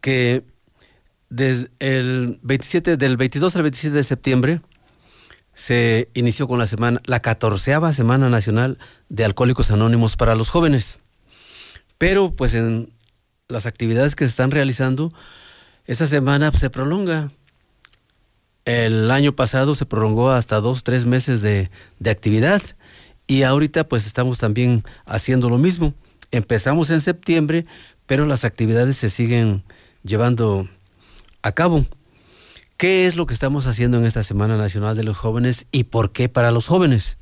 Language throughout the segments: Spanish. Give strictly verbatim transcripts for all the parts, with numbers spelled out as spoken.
que desde el veintisiete, del veintidós al veintisiete de septiembre se inició con la semana, la catorceava Semana Nacional de Alcohólicos Anónimos para los jóvenes. Pero pues en las actividades que se están realizando, esta semana se prolonga. El año pasado se prolongó hasta dos, tres meses de, de actividad, y ahorita pues estamos también haciendo lo mismo. Empezamos en septiembre, pero las actividades se siguen llevando a cabo. ¿Qué es lo que estamos haciendo en esta Semana Nacional de los Jóvenes y por qué para los jóvenes?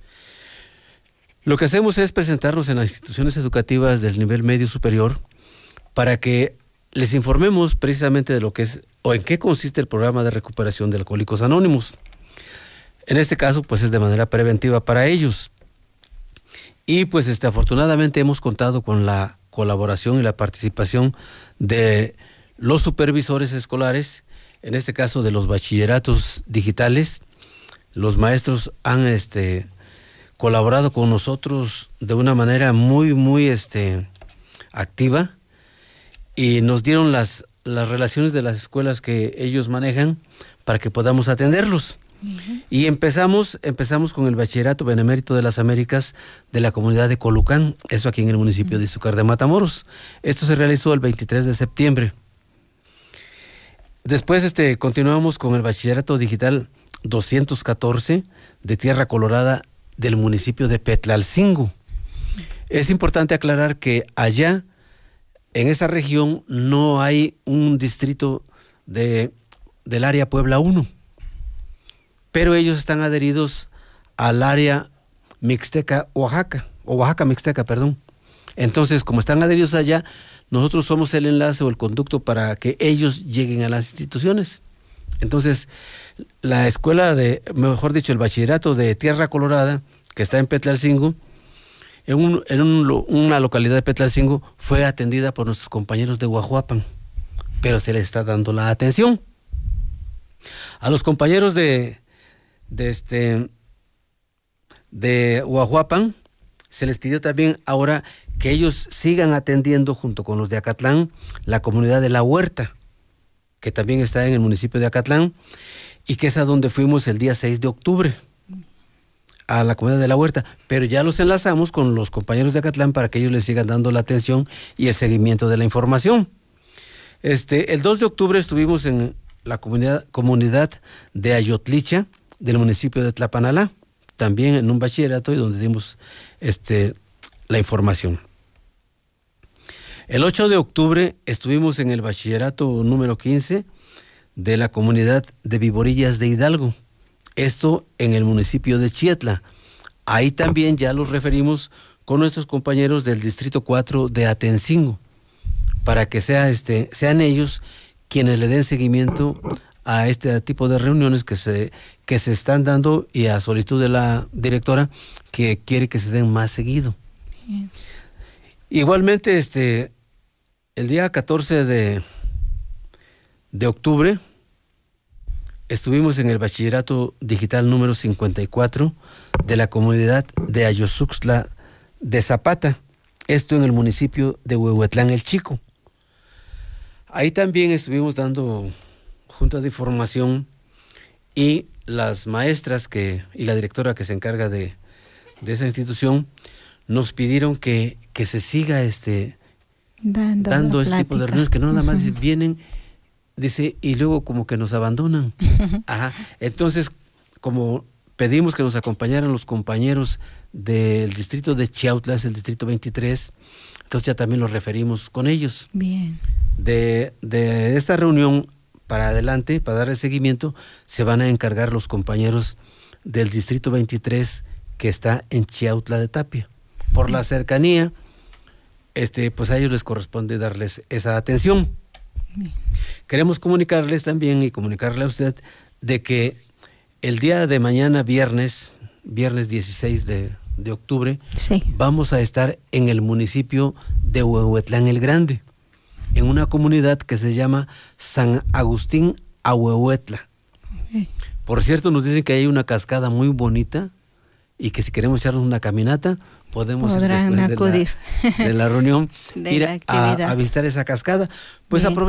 Lo que hacemos es presentarnos en las instituciones educativas del nivel medio superior para que les informemos precisamente de lo que es o en qué consiste el programa de recuperación de Alcohólicos Anónimos. En este caso, pues es de manera preventiva para ellos. Y pues este, afortunadamente hemos contado con la colaboración y la participación de los supervisores escolares, en este caso de los bachilleratos digitales. Los maestros han este, colaborado con nosotros de una manera muy, muy este, activa, y nos dieron las, las relaciones de las escuelas que ellos manejan para que podamos atenderlos. Uh-huh. Y empezamos, empezamos con el Bachillerato Benemérito de las Américas de la comunidad de Colucán, eso aquí en el municipio uh-huh. de Izúcar de Matamoros. Esto se realizó el veintitrés de septiembre. Después este, continuamos con el Bachillerato Digital doscientos catorce de Tierra Colorada del municipio de Petlalcingo. Es importante aclarar que allá, en esa región, no hay un distrito de, del área Puebla uno, pero ellos están adheridos al área Mixteca Oaxaca, o Oaxaca Mixteca, perdón. Entonces, como están adheridos allá, nosotros somos el enlace o el conducto para que ellos lleguen a las instituciones. Entonces, la escuela de, mejor dicho, el bachillerato de Tierra Colorada, que está en Petlalcingo, en, un, en un, una localidad de Petlalcingo, fue atendida por nuestros compañeros de Guajuapan, pero se les está dando la atención. A los compañeros de, de, este, de Guajuapan se les pidió también ahora que ellos sigan atendiendo junto con los de Acatlán la comunidad de La Huerta, que también está en el municipio de Acatlán, y que es a donde fuimos el día seis de octubre, a la comunidad de La Huerta, pero ya los enlazamos con los compañeros de Acatlán para que ellos les sigan dando la atención y el seguimiento de la información. Este, el dos de octubre estuvimos en la comunidad, comunidad de Ayotlicha, del municipio de Tlapanalá, también en un bachillerato, y donde dimos este, la información. El ocho de octubre estuvimos en el bachillerato número quince de la comunidad de Viborillas de Hidalgo, esto en el municipio de Chietla. Ahí también ya los referimos con nuestros compañeros del distrito cuatro de Atencingo, para que sea este, sean ellos quienes le den seguimiento a este tipo de reuniones que se, que se están dando, y a solicitud de la directora, que quiere que se den más seguido. Bien. Igualmente, este, el día catorce de, de octubre estuvimos en el bachillerato digital número cincuenta y cuatro de la comunidad de Ayosuxtla de Zapata, esto en el municipio de Huehuetlán el Chico. Ahí también estuvimos dando junta de información, y las maestras que y la directora que se encarga de, de esa institución nos pidieron que, que se siga este dando, dando este tipo de reuniones, que no nada más uh-huh. vienen, dice, y luego como que nos abandonan. Uh-huh. Ajá. Entonces, como pedimos que nos acompañaran los compañeros del distrito de Chiautla, es el distrito veintitrés, entonces ya también los referimos con ellos. Bien. De, de esta reunión para adelante, para darle seguimiento, se van a encargar los compañeros del distrito veintitrés, que está en Chiautla de Tapia. Por la cercanía, este, pues a ellos les corresponde darles esa atención. Bien. Queremos comunicarles también y comunicarle a usted de que el día de mañana, viernes, viernes dieciséis de, de octubre, sí. vamos a estar en el municipio de Huehuetlán el Grande, en una comunidad que se llama San Agustín Ahuehuetla. Okay. Por cierto, nos dicen que hay una cascada muy bonita, y que si queremos echarnos una caminata, podemos Podrán acudir de la, de la reunión de ir la a, a visitar esa cascada. Pues aprovechamos